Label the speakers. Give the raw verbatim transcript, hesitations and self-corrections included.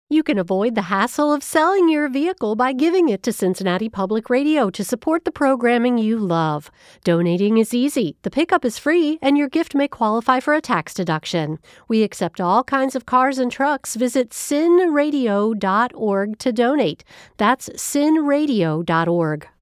Speaker 1: You can avoid the hassle of selling your vehicle by giving it to Cincinnati Public Radio to support the programming you love. Donating is easy, the pickup is free, and your gift may qualify for a tax deduction. We accept all kinds of cars and trucks. Visit sin radio dot org to donate. That's sin radio dot org.